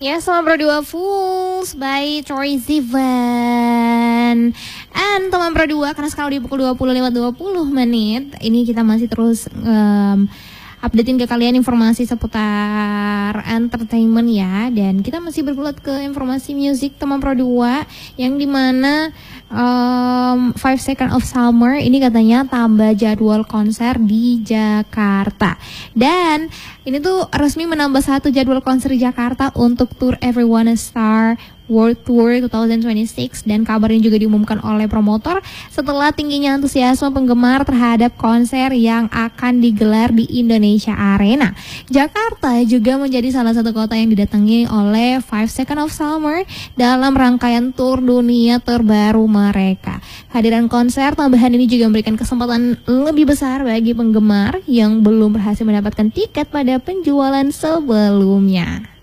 Ya, sama berdua Fools by Troye Sivan. And teman berdua, karena sekarang di pukul 20:20 ini kita masih terus updatein ke kalian informasi seputar entertainment ya. Dan kita masih bergulat ke informasi musik teman berdua, yang dimana 5 Seconds of Summer ini katanya tambah jadwal konser di Jakarta. Dan ini tuh resmi menambah 1 jadwal konser di Jakarta untuk tour Everyone a Star World Tour 2026, dan kabarnya juga diumumkan oleh promotor setelah tingginya antusiasme penggemar terhadap konser yang akan digelar di Indonesia Arena. Jakarta juga menjadi salah satu kota yang didatangi oleh 5 Seconds of Summer dalam rangkaian tur dunia terbaru mereka. Hadiran konser tambahan ini juga memberikan kesempatan lebih besar bagi penggemar yang belum berhasil mendapatkan tiket pada penjualan sebelumnya.